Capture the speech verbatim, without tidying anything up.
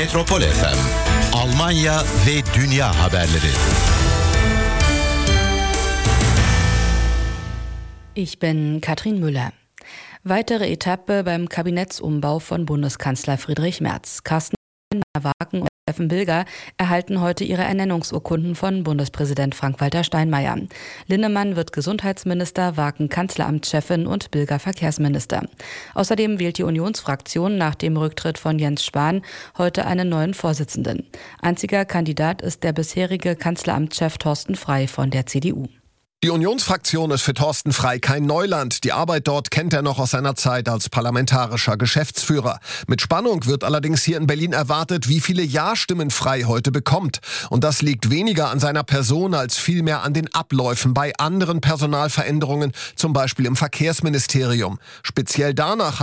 Metropol F M, Almanya ve dünya haberleri. Ich bin Katrin Müller. Weitere Etappe beim Kabinettsumbau von Bundeskanzler Friedrich Merz. Carsten Wagen und Steffen Bilger erhalten heute ihre Ernennungsurkunden von Bundespräsident Frank-Walter Steinmeier. Linnemann wird Gesundheitsminister, Wagen Kanzleramtschefin und Bilger Verkehrsminister. Außerdem wählt die Unionsfraktion nach dem Rücktritt von Jens Spahn heute einen neuen Vorsitzenden. Einziger Kandidat ist der bisherige Kanzleramtschef Thorsten Frey von der C D U. Die Unionsfraktion ist für Thorsten Frey kein Neuland. Die Arbeit dort kennt er noch aus seiner Zeit als parlamentarischer Geschäftsführer. Mit Spannung wird allerdings hier in Berlin erwartet, wie viele Ja-Stimmen Frey heute bekommt. Und das liegt weniger an seiner Person als vielmehr an den Abläufen bei anderen Personalveränderungen, zum Beispiel im Verkehrsministerium. Speziell danach